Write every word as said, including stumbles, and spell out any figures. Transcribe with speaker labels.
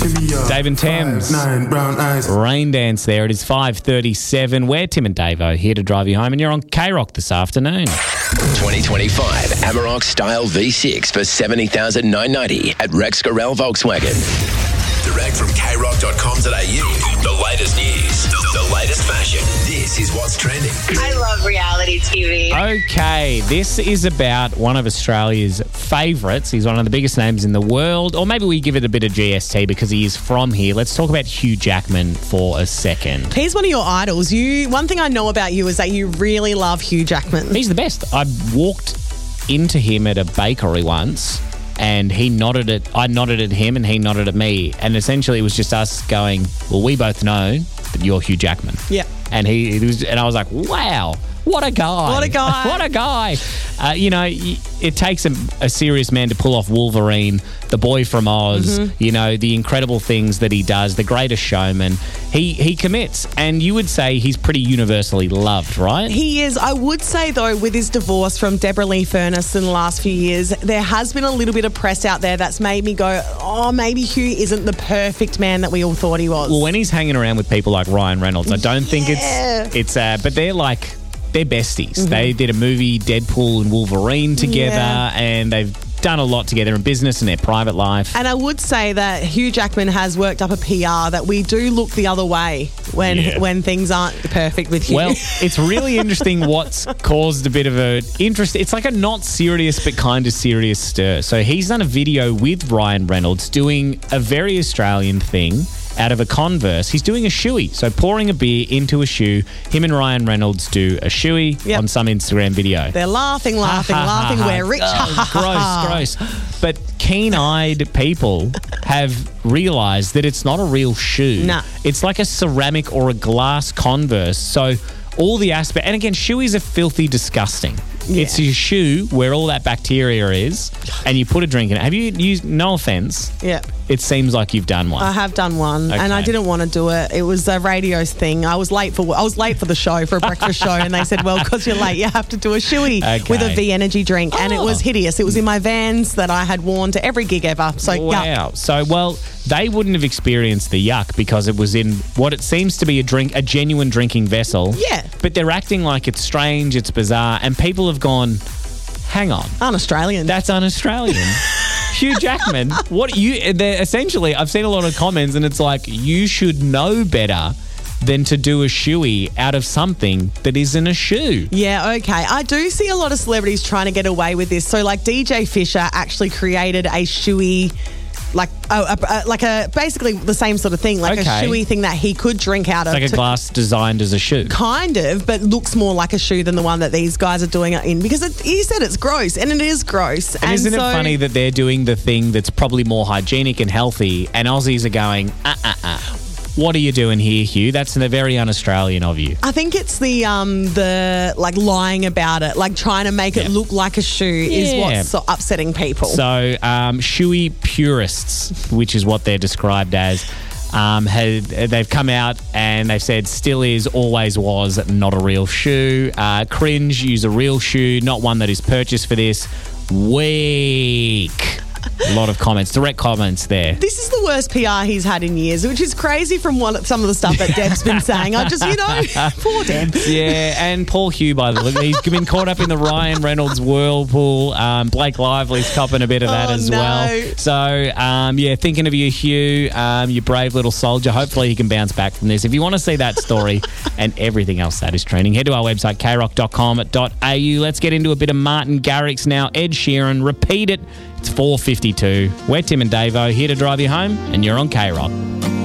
Speaker 1: Dave and Thames.
Speaker 2: Nine brown eyes.
Speaker 1: Rain Dance there. It is five thirty-seven. We're Tim and Davo here to drive you home, and you're on K-Rock this afternoon.
Speaker 3: twenty twenty-five Amarok Style V six for seventy thousand nine hundred ninety at Rex Gorell Volkswagen. Direct from k rock dot com dot a u. The latest news, the latest fashion. This is what's trending.
Speaker 4: I love reality T V.
Speaker 1: Okay, this is about one of Australia's favourites. He's one of the biggest names in the world. Or maybe we give it a bit of G S T because he is from here. Let's talk about Hugh Jackman for a second.
Speaker 5: He's one of your idols. You. One thing I know about you is that you really love Hugh Jackman.
Speaker 1: He's the best. I walked into him at a bakery once and he nodded at, I nodded at him and he nodded at me. And essentially it was just us going, well, we both know that you're Hugh Jackman.
Speaker 5: Yeah.
Speaker 1: And he, he was, and I was like, wow. What a guy.
Speaker 5: What a guy.
Speaker 1: What a guy. Uh, you know, it takes a, a serious man to pull off Wolverine, the boy from Oz, mm-hmm. you know, the incredible things that he does, the greatest showman. He he commits, and you would say he's pretty universally loved, right?
Speaker 5: He is. I would say, though, with his divorce from Deborah Lee Furness in the last few years, there has been a little bit of press out there that's made me go, oh, maybe Hugh isn't the perfect man that we all thought he was.
Speaker 1: Well, when he's hanging around with people like Ryan Reynolds, I don't
Speaker 5: yeah.
Speaker 1: think it's, it's uh, but they're like... They're besties.
Speaker 5: Mm-hmm.
Speaker 1: They did a movie, Deadpool and Wolverine, together,
Speaker 5: yeah.
Speaker 1: and they've done a lot together in business and their private life.
Speaker 5: And I would say that Hugh Jackman has worked up a P R that we do look the other way when
Speaker 1: yeah.
Speaker 5: when things aren't perfect with Hugh.
Speaker 1: Well, it's really interesting what's caused a bit of a interest. It's like a not serious but kind of serious stir. So he's done a video with Ryan Reynolds doing a very Australian thing. Out of a Converse, he's doing a shoey. So pouring a beer into a shoe. Him and Ryan Reynolds do a shoey
Speaker 5: yep.
Speaker 1: on some Instagram video.
Speaker 5: They're laughing, laughing,
Speaker 1: ha, ha,
Speaker 5: laughing.
Speaker 1: Ha, ha.
Speaker 5: We're rich.
Speaker 1: Oh, gross, gross. But keen-eyed people have realised that it's not a real shoe.
Speaker 5: Nah.
Speaker 1: It's like a ceramic or a glass Converse. So all the aspect... And again, shoeys are filthy disgusting. Yeah. It's your shoe where all that bacteria is, and you put a drink in it. Have you used... No offence.
Speaker 5: Yeah.
Speaker 1: It seems like you've done one.
Speaker 5: I have done one,
Speaker 1: okay.
Speaker 5: and I didn't want to do it. It was a radio thing. I was late for I was late for the show, for a breakfast show, and they said, well, because you're late, you have to do a shoey
Speaker 1: okay.
Speaker 5: with a V energy drink. And
Speaker 1: oh.
Speaker 5: it was hideous. It was in my Vans that I had worn to every gig ever. So,
Speaker 1: wow.
Speaker 5: yuck.
Speaker 1: So, well, they wouldn't have experienced the yuck because it was in what it seems to be a drink, a genuine drinking vessel.
Speaker 5: Yeah.
Speaker 1: But they're acting like it's strange, it's bizarre, and people have gone, hang on.
Speaker 5: Un-Australian.
Speaker 1: That's un-Australian. Hugh Jackman, what you, they're essentially, I've seen a lot of comments and it's like, you should know better than to do a shoey out of something that isn't a shoe.
Speaker 5: Yeah, okay. I do see a lot of celebrities trying to get away with this. So like D J Fisher actually created a shoey, like a, a, a, like a basically the same sort of thing, like
Speaker 1: okay.
Speaker 5: a shoey thing that he could drink out of.
Speaker 1: Like a
Speaker 5: to,
Speaker 1: glass designed as a shoe.
Speaker 5: Kind of, but looks more like a shoe than the one that these guys are doing it in because it, he said it's gross, and it is gross.
Speaker 1: And,
Speaker 5: and
Speaker 1: isn't
Speaker 5: so,
Speaker 1: it funny that they're doing the thing that's probably more hygienic and healthy, and Aussies are going, uh-uh-uh. What are you doing here, Hugh? That's very un-Australian of you.
Speaker 5: I think it's the um the like lying about it, like trying to make
Speaker 1: yeah.
Speaker 5: it look like a shoe
Speaker 1: yeah.
Speaker 5: is what's so upsetting people.
Speaker 1: So um, shoey purists, which is what they're described as, um, had, they've come out and they've said still is, always was not a real shoe. Uh, cringe, use a real shoe, not one that is purchased for this. Weak. A lot of comments, direct comments there.
Speaker 5: This is the worst P R he's had in years, which is crazy from what, some of the stuff that Deb's been saying. I just, you know, poor Deb.
Speaker 1: Yeah, and Paul Hugh, by the way, he's been caught up in the Ryan Reynolds whirlpool. Um, Blake Lively's copping a bit of that
Speaker 5: oh,
Speaker 1: as
Speaker 5: no.
Speaker 1: well. So, um, yeah, thinking of you, Hugh, um, you brave little soldier. Hopefully he can bounce back from this. If you want to see that story and everything else that is trending, head to our website, k rock dot com dot a u. Let's get into a bit of Martin Garrix now. Ed Sheeran, Repeat It. It's four fifty-two. We're Tim and Davo, here to drive you home, and you're on K-Rock.